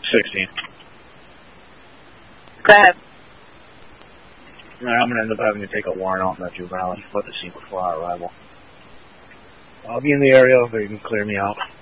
16. Go ahead. I'm going to end up having to take a warrant out in that juvenile and put the scene before our arrival. I'll be in the area, but you can clear me out.